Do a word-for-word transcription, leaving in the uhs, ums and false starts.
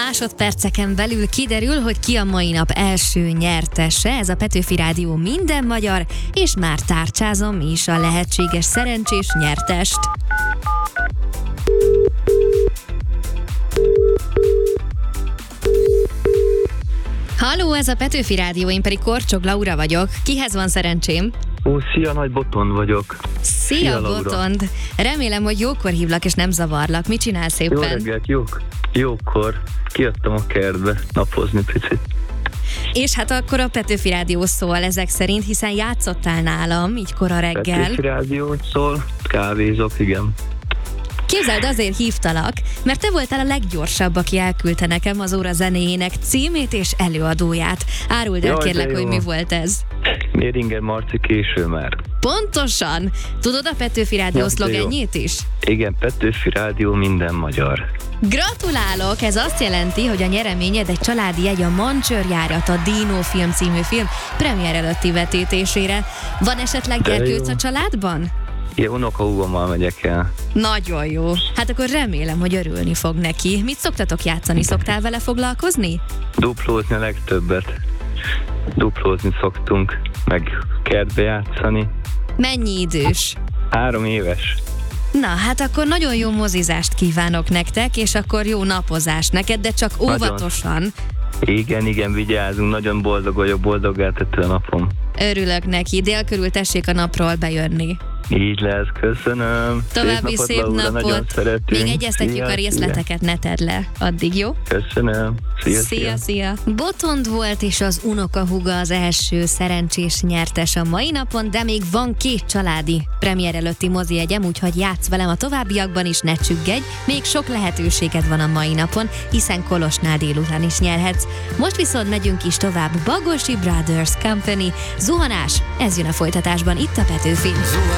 Másodperceken belül kiderül, hogy ki a mai nap első nyertese. Ez a Petőfi Rádió minden magyar, és már tárcsázom is a lehetséges szerencsés nyertest. Halló, ez a Petőfi Rádió, én pedig Korcsog Laura vagyok. Kihez van szerencsém? Ó, szia, Nagy Botond vagyok. Szia, Szia Botond! Remélem, hogy jókor hívlak és nem zavarlak. Mit csinálsz éppen? Jó reggelt, jók. Jókor. Kijöttem a kertbe napozni picit. És hát akkor a Petőfi Rádió szól ezek szerint, hiszen játszottál nálam, így kora reggel. Petőfi Rádió szól, kávézok, igen. Képzeld, azért hívtalak, mert te voltál a leggyorsabb, aki elküldte nekem az óra zenéjének címét és előadóját. Áruld el, Jaj, kérlek, de hogy jó. mi volt ez. Méringer Marci késő már. Pontosan! Tudod a Petőfi Rádió Jaj, de jó. szlogenjét is? Igen, Petőfi Rádió minden magyar. Gratulálok! Ez azt jelenti, hogy a nyereményed egy családi jegy a Mancsőrjárat, a Dino film című film premier előtti vetítésére. Van esetleg De gyerkőc jó. a családban? Én unokahúgommal megyek el. Nagyon jó. Hát akkor remélem, hogy örülni fog neki. Mit szoktatok játszani? Szoktál vele foglalkozni? Duplózni a legtöbbet. Duplózni szoktunk, meg kertbe játszani. Mennyi idős? Három éves. Na, hát akkor nagyon jó mozizást kívánok nektek, és akkor jó napozást neked, de csak Nagyon. óvatosan. Igen, igen, vigyázunk, nagyon boldog vagyok, boldoggá tette a napom. Örülök neki, dél körül tessék a napról bejönni. Így lesz, köszönöm. További szép Laura, napot. nagyon szeretünk. Még egyeztetjük Szia, a részleteket, ne tedd le. Addig, jó? Szia. Köszönöm. Szia, Szia, szia. Botond volt, és az unokahúga az első szerencsés nyertes a mai napon, de még van két családi premier előtti mozijegyem, úgyhogy játsz velem a továbbiakban is, ne csüggedj. Még sok lehetőséged van a mai napon, hiszen Kolosnál délután is nyerhetsz. Most viszont megyünk is tovább. Bagosi Brothers Company. Zuhanás, ez jön a folytatásban itt a Petőfin.